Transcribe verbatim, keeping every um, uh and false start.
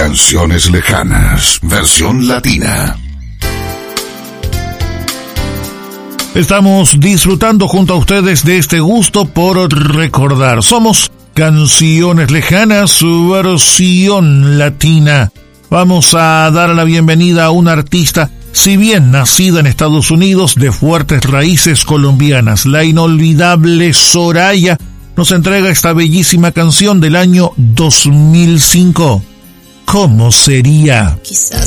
Canciones lejanas, versión latina. Estamos disfrutando junto a ustedes de este gusto por recordar. Somos Canciones Lejanas, su versión latina. Vamos a dar la bienvenida a una artista, si bien nacida en Estados Unidos, de fuertes raíces colombianas. La inolvidable Soraya nos entrega esta bellísima canción del año dos mil cinco. ¿Cómo sería? Quizás